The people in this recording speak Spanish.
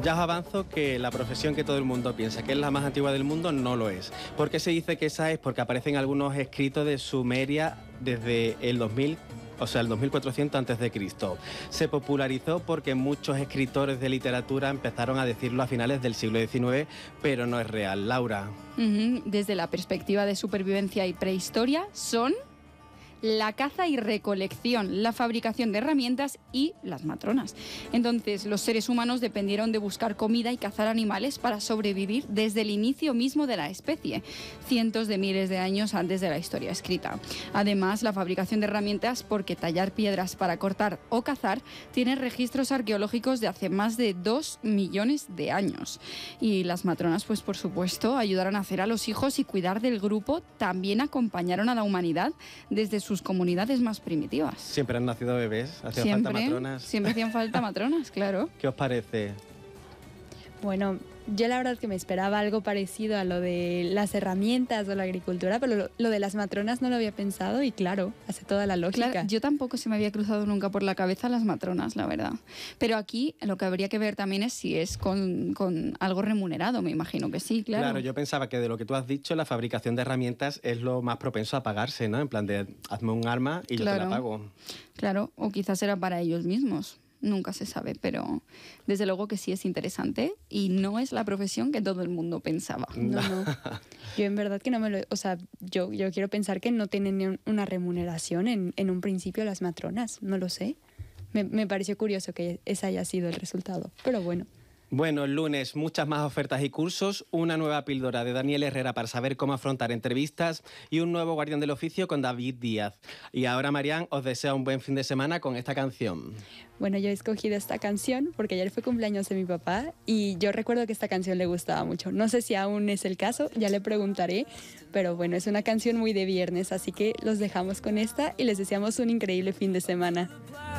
Ya os avanzo que la profesión que todo el mundo piensa que es la más antigua del mundo no lo es. ¿Por qué se dice que esa es? Porque aparecen algunos escritos de Sumeria desde el 2000, o sea, el 2400 a.C. Se popularizó porque muchos escritores de literatura empezaron a decirlo a finales del siglo XIX, pero no es real. Laura. Desde la perspectiva de supervivencia y prehistoria, son la caza y recolección, la fabricación de herramientas y las matronas. Entonces, los seres humanos dependieron de buscar comida y cazar animales para sobrevivir desde el inicio mismo de la especie, cientos de miles de años antes de la historia escrita. Además, la fabricación de herramientas, porque tallar piedras para cortar o cazar, tiene registros arqueológicos de hace más de 2 millones de años. Y las matronas, pues por supuesto, ayudaron a hacer a los hijos y cuidar del grupo, también acompañaron a la humanidad desde sus comunidades más primitivas. Siempre han nacido bebés, hacían falta matronas. Siempre hacían falta matronas, claro. ¿Qué os parece? Bueno, yo la verdad que me esperaba algo parecido a lo de las herramientas o la agricultura, pero lo de las matronas no lo había pensado y claro, hace toda la lógica. Claro, yo tampoco se me había cruzado nunca por la cabeza las matronas, la verdad. Pero aquí lo que habría que ver también es si es con algo remunerado, me imagino que sí, claro. Claro, yo pensaba que de lo que tú has dicho, la fabricación de herramientas es lo más propenso a pagarse, ¿no? En plan de, hazme un arma y yo te la pago. Claro, o quizás era para ellos mismos. Nunca se sabe, pero desde luego que sí es interesante y no es la profesión que todo el mundo pensaba. No. Yo en verdad que no me lo... O sea, yo quiero pensar que no tienen una remuneración en un principio las matronas, no lo sé. Me pareció curioso que ese haya sido el resultado, pero bueno. Bueno, el lunes muchas más ofertas y cursos, una nueva píldora de Daniel Herrera para saber cómo afrontar entrevistas y un nuevo guardián del oficio con David Díaz. Y ahora, Marian, os deseo un buen fin de semana con esta canción. Bueno, yo he escogido esta canción porque ayer fue cumpleaños de mi papá y yo recuerdo que esta canción le gustaba mucho. No sé si aún es el caso, ya le preguntaré, pero bueno, es una canción muy de viernes, así que los dejamos con esta y les deseamos un increíble fin de semana.